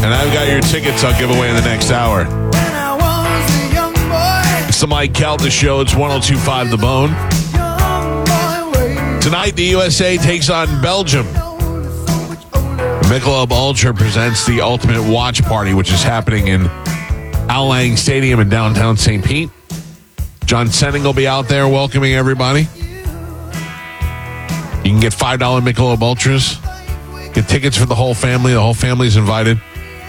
And I've got your tickets I'll give away in the next hour. It's the Mike Calta Show. It's 102.5 The Bone. Tonight, the USA takes on Belgium. Michelob Ultra presents the Ultimate Watch Party, which is happening in Al Lang Stadium in downtown St. Pete. John Senning will be out there welcoming everybody. You can get $5 Michelob Ultras. Get tickets for the whole family. The whole family's invited.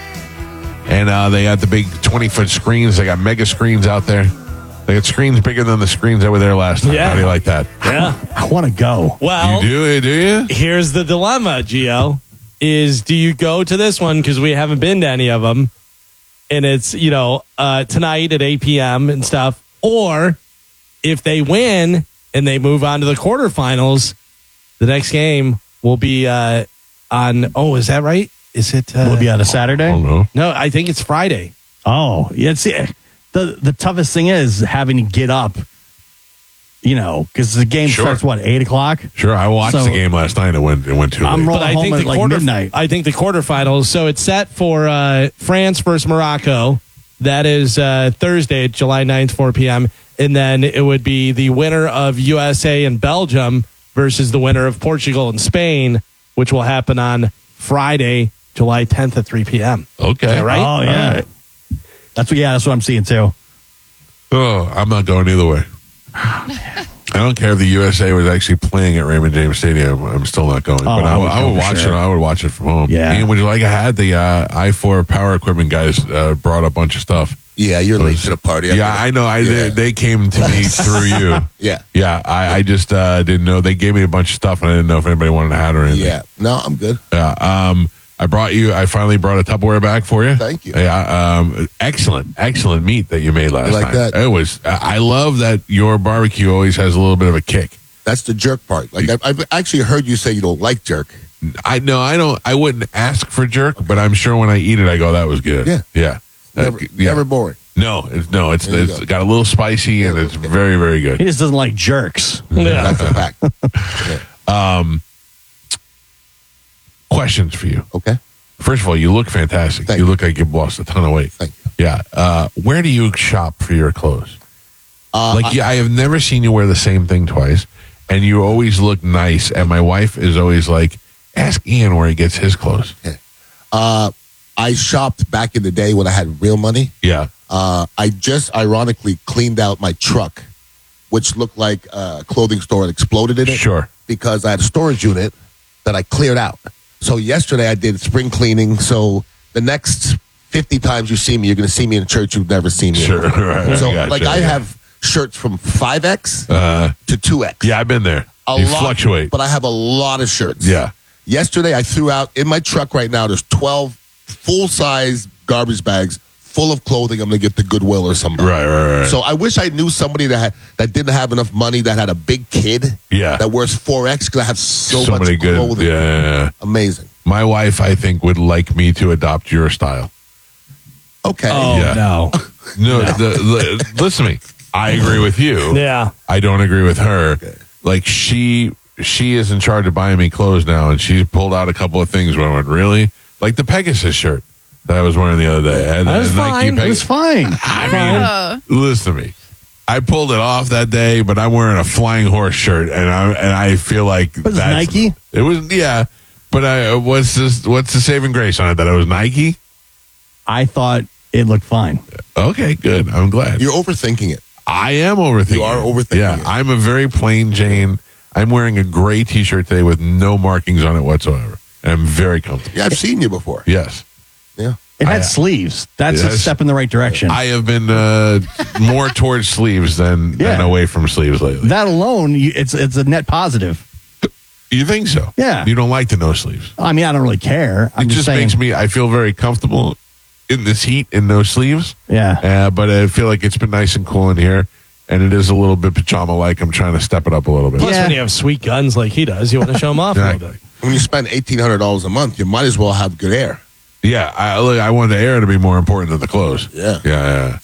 And they got the big 20-foot screens. They got mega screens out there. They got screens bigger than the screens that were there last time. Yeah. How do you like that? Yeah. I want to go. Well, You do you? here's the dilemma, Gio, is do you go to this one because we haven't been to any of them, and it's, tonight at 8 p.m. and stuff, or if they win and they move on to the quarterfinals, the next game will be is that right? Is it? Will it be on a Saturday? Oh, no. No, I think it's Friday. Oh, yeah. See, the toughest thing is having to get up, because the game Sure. starts, 8 o'clock? Sure, I watched So- the game last night. It went too late. I'm rolling home at midnight. I think the quarterfinals. So it's set for France versus Morocco. That is Thursday, July 9th, 4 p.m. And then it would be the winner of USA and Belgium versus the winner of Portugal and Spain, which will happen on Friday, July 10th at 3 p.m. Okay. Is that right? Oh, yeah. All right. That's what I'm seeing, too. Oh, I'm not going either way. I don't care if the USA was actually playing at Raymond James Stadium. I'm still not going. But I would watch sure. it. I would watch it from home. Yeah. And would you like? I had the I4 Power Equipment guys brought a bunch of stuff. Yeah, you're late to the party. I know. They came to me through you. Yeah. Yeah. I just didn't know. They gave me a bunch of stuff, and I didn't know if anybody wanted to have it or anything. Yeah. No, I'm good. Yeah. I finally brought a Tupperware back for you. Thank you. Yeah. Excellent meat that you made last You like night. that? It was. I love that your barbecue always has a little bit of a kick. That's the jerk part. Like I've actually heard you say you don't like jerk. I don't. I wouldn't ask for jerk, but I'm sure when I eat it, I go, "That was good." Yeah. Yeah. Never boring. No, it's There you it's go. got a little spicy and it's very, very He good. just doesn't like jerks. Yeah. That's a fact. Questions for you. Okay. First of all, you look fantastic. Thank you you. look like you've lost a ton of weight. Thank you. Yeah. Where do you shop for your clothes? I have never seen you wear the same thing twice, and you always look nice. And my wife is always like, "Ask Ian where he gets his clothes." I shopped back in the day when I had real money. Yeah. I just ironically cleaned out my truck, which looked like a clothing store that exploded in it. Sure. Because I had a storage unit that I cleared out. So yesterday I did spring cleaning. So the next 50 times you see me, you're going to see me in church you've never seen me. Sure. Right. So Gotcha, I yeah. have shirts from 5X to 2X. Yeah, I've been there. A You lot, fluctuate. But I have a lot of shirts. Yeah. Yesterday I threw out in my truck right now, there's 12 full-size garbage bags full of clothing I'm going to get to Goodwill or somebody. Right. So I wish I knew somebody that didn't have enough money, that had a big kid that wears 4X, because I have so much many good. clothing. Yeah. Amazing. My wife, I think, would like me to adopt your style. Okay. Oh, Yeah. no. No, listen to me. I agree with you. Yeah. I don't agree with her. Like she is in charge of buying me clothes now, and she pulled out a couple of things where I went, really? Like the Pegasus shirt that I was wearing the other day. And That was fine. It was fine. I mean, listen to me. I pulled it off that day, but I'm wearing a Flying Horse shirt, and I feel like Was it Nike? It was, yeah. But what's the saving grace on it? That it was Nike? I thought it looked fine. Okay, good. I'm glad. You're overthinking it. I am overthinking. You are overthinking Yeah, it. I'm a very plain Jane. I'm wearing a gray T-shirt today with no markings on it whatsoever. And I'm very comfortable. Yeah, I've seen you before. Yes. Yeah. It had sleeves. That's a Yes. step in the right direction. I have been more towards sleeves than away from sleeves lately. That alone, it's a net positive. You think so? Yeah. You don't like the no sleeves. I mean, I don't really care. I'm It just saying, makes me, I feel very comfortable in this heat in no sleeves. Yeah. But I feel like it's been nice and cool in here. And it is a little bit pajama-like. I'm trying to step it up a little bit. Plus, Yeah. when you have sweet guns like he does, you want to show them off a little bit. When you spend $1,800 a month, you might as well have good air. Yeah, I wanted the air to be more important than the clothes. Yeah. Yeah.